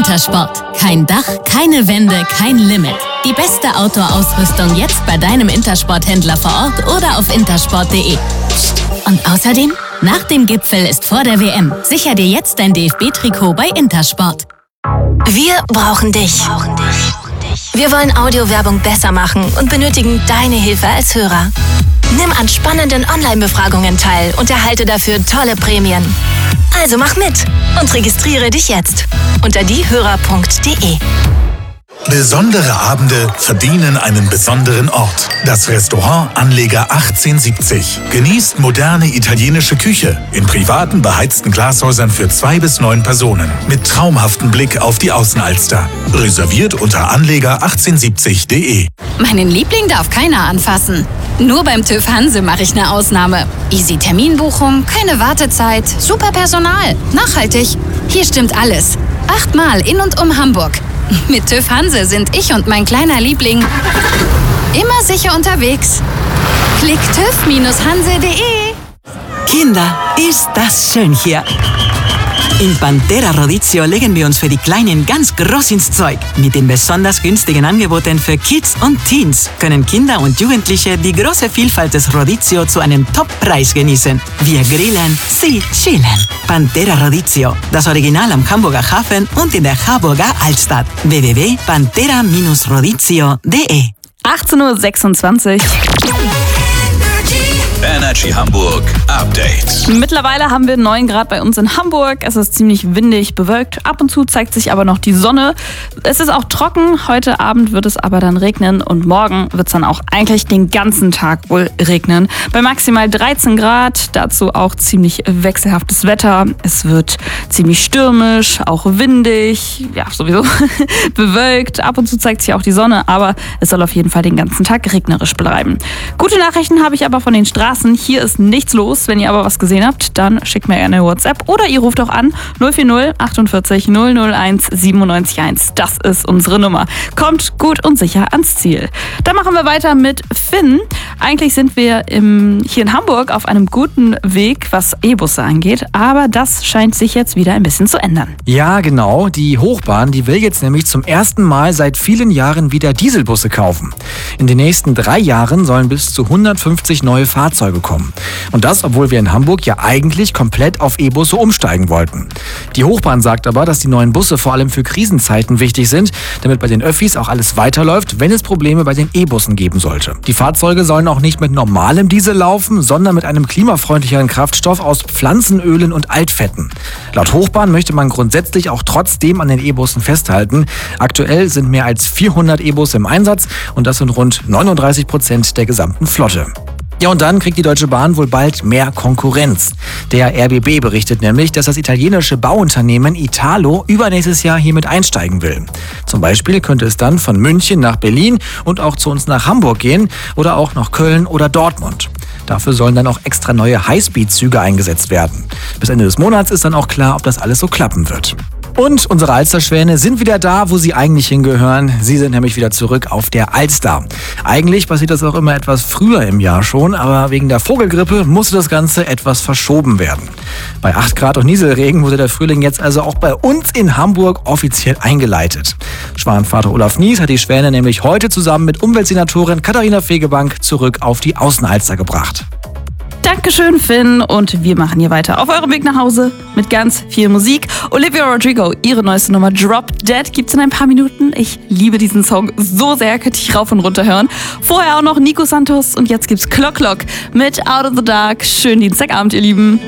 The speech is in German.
Intersport. Kein Dach, keine Wände, kein Limit. Die beste Outdoor-Ausrüstung jetzt bei deinem Intersport-Händler vor Ort oder auf intersport.de. Und außerdem, nach dem Gipfel ist vor der WM. Sicher dir jetzt dein DFB-Trikot bei Intersport. Wir brauchen dich. Wir wollen Audiowerbung besser machen und benötigen deine Hilfe als Hörer. Nimm an spannenden Online-Befragungen teil und erhalte dafür tolle Prämien. Also mach mit und registriere dich jetzt unter diehörer.de. Besondere Abende verdienen einen besonderen Ort. Das Restaurant Anleger 1870 genießt moderne italienische Küche in privaten beheizten Glashäusern für 2 bis 9 Personen mit traumhaftem Blick auf die Außenalster. Reserviert unter anleger1870.de. Meinen Liebling darf keiner anfassen. Nur beim TÜV Hanse mache ich eine Ausnahme. Easy Terminbuchung, keine Wartezeit, super Personal, nachhaltig. Hier stimmt alles. 8-mal in und um Hamburg. Mit TÜV Hanse sind ich und mein kleiner Liebling immer sicher unterwegs. Klick TÜV-Hanse.de. Kinder, ist das schön hier. In Pantera Rodizio legen wir uns für die Kleinen ganz groß ins Zeug. Mit den besonders günstigen Angeboten für Kids und Teens können Kinder und Jugendliche die große Vielfalt des Rodizio zu einem Top-Preis genießen. Wir grillen, sie chillen. Pantera Rodizio, das Original am Hamburger Hafen und in der Harburger Altstadt. www.pantera-rodizio.de. 18:26 Uhr. Energy Hamburg Update. Mittlerweile haben wir 9 Grad bei uns in Hamburg. Es ist ziemlich windig, bewölkt. Ab und zu zeigt sich aber noch die Sonne. Es ist auch trocken. Heute Abend wird es aber dann regnen und morgen wird es dann auch eigentlich den ganzen Tag wohl regnen. Bei maximal 13 Grad. Dazu auch ziemlich wechselhaftes Wetter. Es wird ziemlich stürmisch, auch windig. Ja, sowieso bewölkt. Ab und zu zeigt sich auch die Sonne, aber es soll auf jeden Fall den ganzen Tag regnerisch bleiben. Gute Nachrichten habe ich aber von den Straßen. Hier ist nichts los. Wenn ihr aber was gesehen habt, dann schickt mir gerne eine WhatsApp oder ihr ruft auch an 040 48 001 97 Das ist unsere Nummer. Kommt gut und sicher ans Ziel. Dann machen wir weiter mit Finn. Eigentlich sind wir hier in Hamburg auf einem guten Weg, was E-Busse angeht, aber das scheint sich jetzt wieder ein bisschen zu ändern. Ja, genau. Die Hochbahn, die will jetzt nämlich zum ersten Mal seit vielen Jahren wieder Dieselbusse kaufen. In den nächsten 3 Jahren sollen bis zu 150 neue Fahrzeuge kommen. Und das, obwohl wir in Hamburg ja eigentlich komplett auf E-Busse umsteigen wollten. Die Hochbahn sagt aber, dass die neuen Busse vor allem für Krisenzeiten wichtig sind, damit bei den Öffis auch alles weiterläuft, wenn es Probleme bei den E-Bussen geben sollte. Die Fahrzeuge sollen auch nicht mit normalem Diesel laufen, sondern mit einem klimafreundlicheren Kraftstoff aus Pflanzenölen und Altfetten. Laut Hochbahn möchte man grundsätzlich auch trotzdem an den E-Bussen festhalten. Aktuell sind mehr als 400 E-Busse im Einsatz und das sind rund 39% der gesamten Flotte. Ja, und dann kriegt die Deutsche Bahn wohl bald mehr Konkurrenz. Der RBB berichtet nämlich, dass das italienische Bauunternehmen Italo übernächstes Jahr hiermit einsteigen will. Zum Beispiel könnte es dann von München nach Berlin und auch zu uns nach Hamburg gehen oder auch nach Köln oder Dortmund. Dafür sollen dann auch extra neue Highspeed-Züge eingesetzt werden. Bis Ende des Monats ist dann auch klar, ob das alles so klappen wird. Und unsere Alsterschwäne sind wieder da, wo sie eigentlich hingehören. Sie sind nämlich wieder zurück auf der Alster. Eigentlich passiert das auch immer etwas früher im Jahr schon, aber wegen der Vogelgrippe musste das Ganze etwas verschoben werden. Bei 8 Grad und Nieselregen wurde der Frühling jetzt also auch bei uns in Hamburg offiziell eingeleitet. Schwanenvater Olaf Nies hat die Schwäne nämlich heute zusammen mit Umweltsenatorin Katharina Fegebank zurück auf die Außenalster gebracht. Dankeschön, Finn. Und wir machen hier weiter auf eurem Weg nach Hause mit ganz viel Musik. Olivia Rodrigo, ihre neueste Nummer Drop Dead gibt's in ein paar Minuten. Ich liebe diesen Song so sehr, könnte ich rauf und runter hören. Vorher auch noch Nico Santos und jetzt gibt's Clock Clock mit Out of the Dark. Schönen Dienstagabend, ihr Lieben.